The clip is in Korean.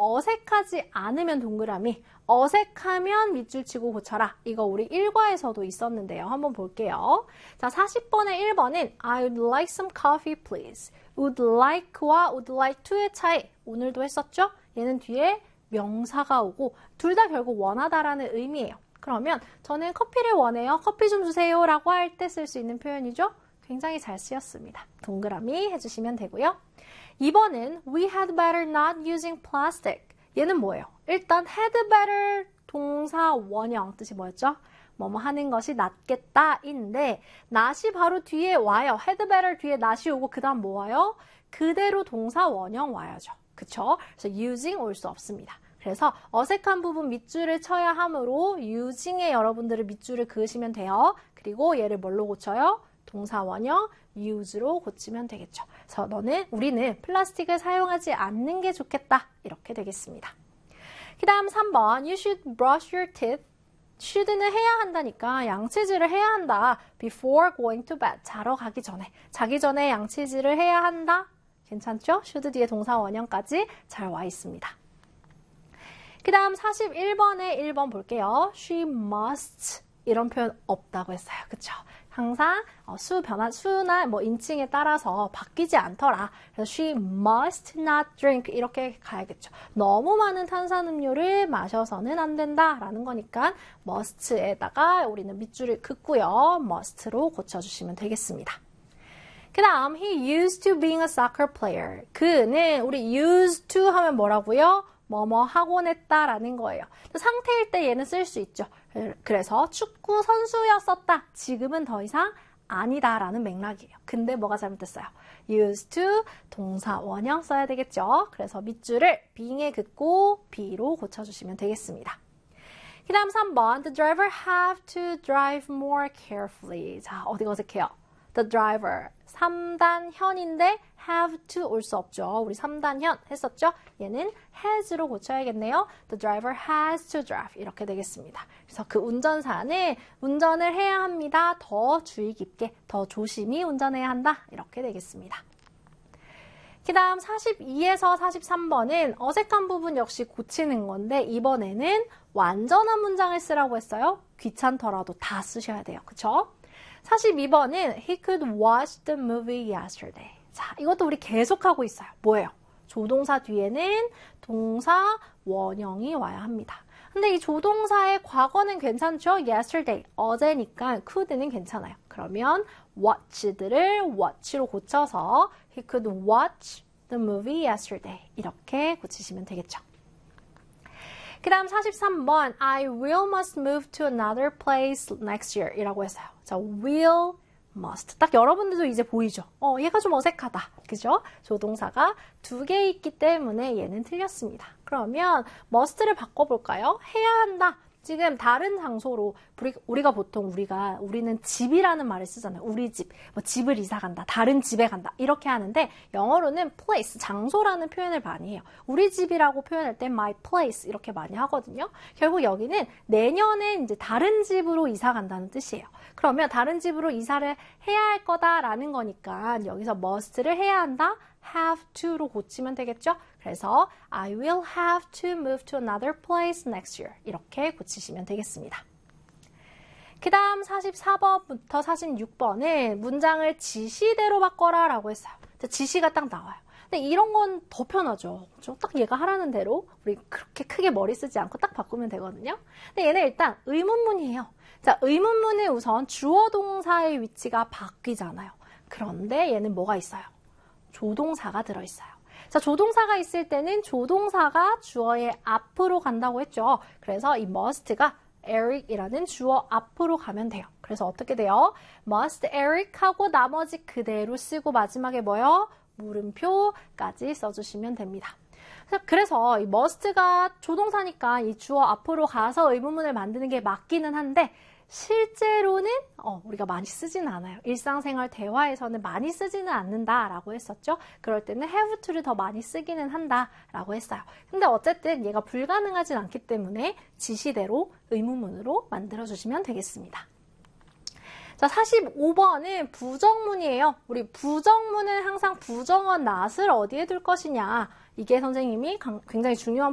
어색하지 않으면 동그라미, 어색하면 밑줄 치고 고쳐라. 이거 우리 1과에서도 있었는데요. 한번 볼게요. 자, 40번의 1번은 I would like some coffee, please. would like와 would like to의 차이. 오늘도 했었죠? 얘는 뒤에 명사가 오고 둘 다 결국 원하다라는 의미예요. 그러면 저는 커피를 원해요. 커피 좀 주세요. 라고 할 때 쓸 수 있는 표현이죠. 굉장히 잘 쓰였습니다. 동그라미 해주시면 되고요. 2번은 We had better not using plastic. 얘는 뭐예요? 일단 had better 동사 원형 뜻이 뭐였죠? 뭐뭐 하는 것이 낫겠다인데 not이 바로 뒤에 와요. had better 뒤에 not이 오고 그 다음 뭐 와요? 그대로 동사 원형 와야죠. 그쵸? 그래서 using 올 수 없습니다. 그래서 어색한 부분 밑줄을 쳐야 하므로 using에 여러분들은 밑줄을 그으시면 돼요. 그리고 얘를 뭘로 고쳐요? 동사 원형 use로 고치면 되겠죠. 그래서 우리는 플라스틱을 사용하지 않는 게 좋겠다. 이렇게 되겠습니다. 그 다음 3번 You should brush your teeth. should는 해야 한다니까 양치질을 해야 한다. before going to bed. 자러 가기 전에. 자기 전에 양치질을 해야 한다. 괜찮죠? should 뒤에 동사 원형까지 잘 와 있습니다. 그 다음 41번에 1번 볼게요. She must 이런 표현 없다고 했어요. 그쵸? 항상 수나 뭐 인칭에 따라서 바뀌지 않더라. 그래서 she must not drink 이렇게 가야겠죠. 너무 많은 탄산음료를 마셔서는 안 된다라는 거니까 must에다가 우리는 밑줄을 긋고요. must로 고쳐주시면 되겠습니다. 그 다음 he used to being a soccer player. 그는 우리 used to 하면 뭐라고요? 뭐뭐 하곤 했다라는 거예요. 상태일 때 얘는 쓸 수 있죠. 그래서 축구 선수였었다. 지금은 더 이상 아니다라는 맥락이에요. 근데 뭐가 잘못됐어요? used to 동사 원형 써야 되겠죠. 그래서 밑줄을 being에 긋고 be로 고쳐주시면 되겠습니다. 그 다음 3번 The driver have to drive more carefully. 자, 어디가 어색해요? The driver 3단현인데 have to 올 수 없죠. 우리 3단현 했었죠? 얘는 has로 고쳐야겠네요. The driver has to drive 이렇게 되겠습니다. 그래서 그 운전사는 운전을 해야 합니다. 더 주의 깊게, 더 조심히 운전해야 한다. 이렇게 되겠습니다. 그 다음 42에서 43번은 어색한 부분 역시 고치는 건데 이번에는 완전한 문장을 쓰라고 했어요. 귀찮더라도 다 쓰셔야 돼요. 그쵸? 42번은 He could watch the movie yesterday. 자, 이것도 우리 계속하고 있어요. 뭐예요? 조동사 뒤에는 동사 원형이 와야 합니다. 근데 이 조동사의 과거는 괜찮죠? yesterday, 어제니까 could는 괜찮아요. 그러면 watch들을 watch로 고쳐서 He could watch the movie yesterday. 이렇게 고치시면 되겠죠. 그 다음 43번 I will must move to another place next year 이라고 했어요. 자, will, must. 딱 여러분들도 이제 보이죠? 얘가 좀 어색하다. 그죠? 조동사가 2개 있기 때문에 얘는 틀렸습니다. 그러면 must를 바꿔볼까요? 해야 한다. 지금 다른 장소로 우리가 보통 우리는 집이라는 말을 쓰잖아요. 우리 집, 뭐 집을 이사 간다, 다른 집에 간다 이렇게 하는데 영어로는 place, 장소라는 표현을 많이 해요. 우리 집이라고 표현할 때 my place 이렇게 많이 하거든요. 결국 여기는 내년에 이제 다른 집으로 이사 간다는 뜻이에요. 그러면 다른 집으로 이사를 해야 할 거다라는 거니까 여기서 must를 해야 한다. have to로 고치면 되겠죠? 그래서 I will have to move to another place next year. 이렇게 고치시면 되겠습니다. 그 다음 44번부터 46번은 문장을 지시대로 바꿔라 라고 했어요. 지시가 딱 나와요. 근데 이런 건 더 편하죠. 그렇죠? 딱 얘가 하라는 대로 우리 그렇게 크게 머리 쓰지 않고 딱 바꾸면 되거든요. 근데 얘는 일단 의문문이에요. 자, 의문문은 우선 주어 동사의 위치가 바뀌잖아요. 그런데 얘는 뭐가 있어요? 조동사가 들어있어요. 자, 조동사가 있을 때는 조동사가 주어의 앞으로 간다고 했죠. 그래서 이 must가 Eric이라는 주어 앞으로 가면 돼요. 그래서 어떻게 돼요? must Eric 하고 나머지 그대로 쓰고 마지막에 뭐요? 물음표까지 써주시면 됩니다. 그래서 이 must가 조동사니까 이 주어 앞으로 가서 의문문을 만드는 게 맞기는 한데 실제로는 우리가 많이 쓰지는 않아요. 일상생활 대화에서는 많이 쓰지는 않는다라고 했었죠. 그럴 때는 have to를 더 많이 쓰기는 한다라고 했어요. 근데 어쨌든 얘가 불가능하진 않기 때문에 지시대로 의문문으로 만들어주시면 되겠습니다. 자, 45번은 부정문이에요. 우리 부정문은 항상 부정어 not을 어디에 둘 것이냐. 이게 선생님이 굉장히 중요한